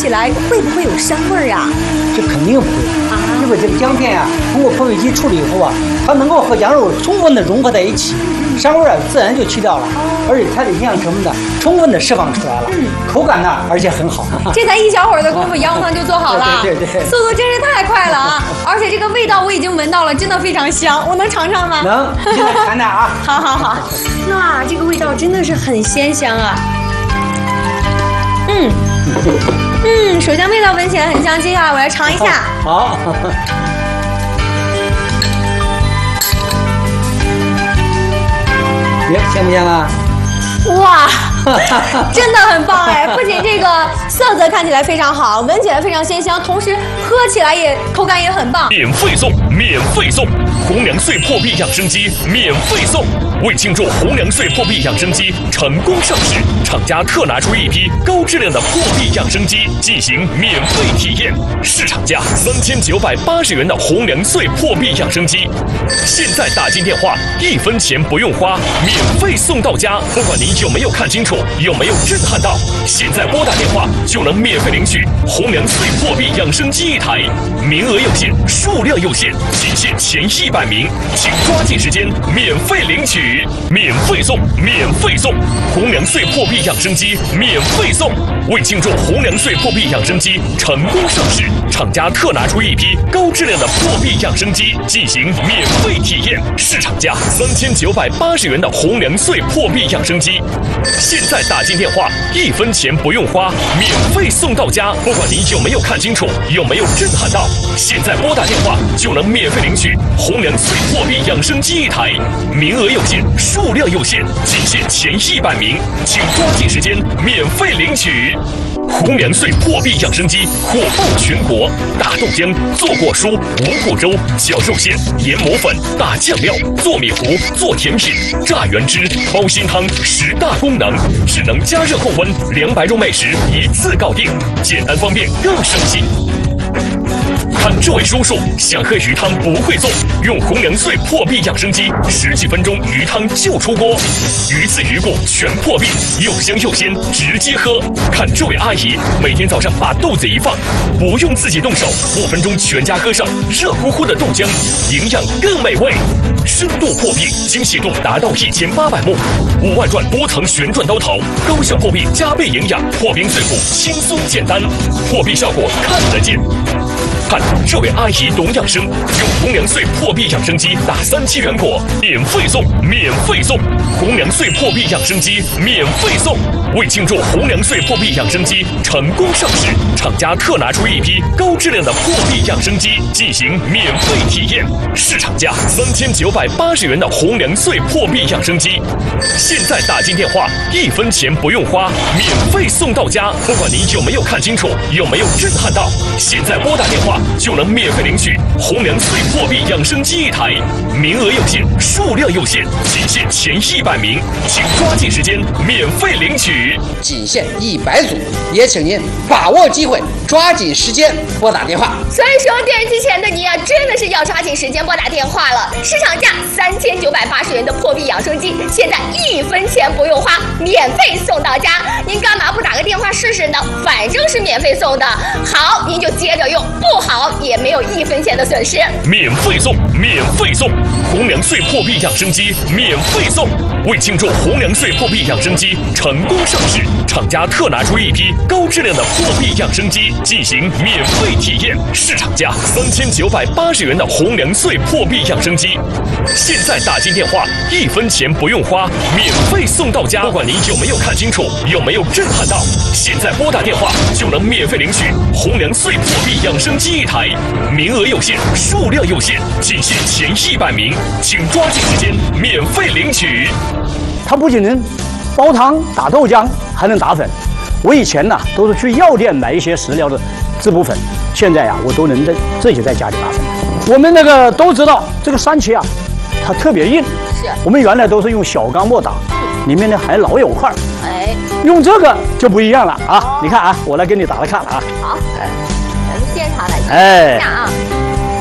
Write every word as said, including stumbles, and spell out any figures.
起来会不会有膻味啊？ 这肯定不会啊，因为这个姜片呀、啊，通过破味机处理以后啊，它能够和羊肉充分的融合在一起，膻味啊自然就去掉了，而且它的营养成分呢充分的释放出来了，嗯，口感呢而且很好。 这才一小会儿的功夫，羊肉汤就做好了， 对对对， 速度真是太快了啊！而且这个味道我已经闻到了，真的非常香，我能尝尝吗？ 能，现在尝尝啊！ 好好好，哇，这个味道真的是很鲜香啊！嗯嗯，手香味道闻起来很香，接下来我来尝一下。 好。耶，香不香啊？ 哇，真的很棒哎！不仅这个色泽看起来非常好，闻起来非常鲜香，同时喝起来也口感也很棒。 免费送，免费送，红粮岁破壁养生机免费送。为庆祝红粮岁破壁养生机成功上市，厂家特拿出一批高质量的破壁养生机进行免费体验，市场价三千九百八十元的红粮岁破壁养生机，现在打进电话，一分钱不用花，免费送到家。不管你有没有看清楚，有没有震撼到，现在拨打电话就能免费领取红粮岁破壁养生机一台，名额有限，数量有限，仅限前一百名，请抓紧时间免费领取。免费送，免费送，红粮岁破壁养生机免费送。为庆祝红粮岁破壁养生机成功上市，厂家特拿出一批高质量的破壁养生机进行免费体验，市场价三千九百八十元的红粮岁破壁养生机，现在打进电话，一分钱不用花，免费送到家。不管你有没有看清楚，有没有震撼到，现在拨打电话就能免费领取红粮岁破壁养生机一台，名额有限，数量有限，仅限前一百名，请抓紧时间免费领取。红粮岁破壁养生机火爆全国，打豆浆、做果蔬、五谷粥、绞肉馅、研磨粉、打酱料、做米糊、做甜品、榨原汁、煲心汤，十大功能，只能加热控温，两百种美食一次搞定，简单方便更省心。看这位叔叔想喝鱼汤不会做，用红粮岁破壁养生机，十几分钟鱼汤就出锅，鱼刺鱼骨全破壁，又香又鲜，直接喝。看这位阿姨每天早上把豆子一放，不用自己动手，五分钟全家喝上热乎乎的豆浆，营养更美味。深度破壁，精细度达到一千八百毫米，五万转多层旋转刀头，高效破壁，加倍营养，破冰碎骨，轻松简单，破壁效果看得见。看这位阿姨懂养生，用红粮岁破壁养生机打三七元果，免费送，免费送，红粮岁破壁养生机免费送。为庆祝红粮岁破壁养生机成功上市，厂家特拿出一批高质量的破壁养生机进行免费体验，市场价三千九百八十元的红粮岁破壁养生机，现在打进电话，一分钱不用花，免费送到家。不管你有没有看清楚，有没有震撼到，现在拨打电话就能免费领取红粮岁破壁养生机一台，名额有限，数量有限，仅限前一百名，请抓紧时间免费领取。 仅限一百组，也请您把握机会，抓紧时间拨打电话。 所以说，电视机前的你啊，真的是要抓紧时间拨打电话了。市场价三千九百八十元的破壁养生机，现在一分钱不用花，免费送到家。您干嘛不打个电话试试呢？反正是免费送的，好您就接着用，不好也没有一分钱的损失。 免费送，免费送，红粮岁破壁养生机免费送。为庆祝红粮岁破壁养生机成功上市，厂家特拿出一批高质量的破壁养生机进行免费体验，市场价三千九百八十元的红粮岁破壁养生机，现在打进电话，一分钱不用花，免费送到家。不管你有没有看清楚，有没有震撼到，现在拨打电话就能免费领取红粮岁破壁养生机一台，名额有限，数量有限，仅限前一百名，请抓紧时间免费领取。 它不仅能煲汤、打豆浆，还能打粉。我以前呢都是去药店买一些食疗的滋补粉，现在呀我都能在自己在家里打粉。我们那个都知道，这个番茄啊，它特别硬。 是。我们原来都是用小钢锨打，里面呢还老有块。 哎。 用这个就不一样了啊！哦、你看啊，我来给你打来看了啊。 好。哎。咱们现场来哎。 看啊。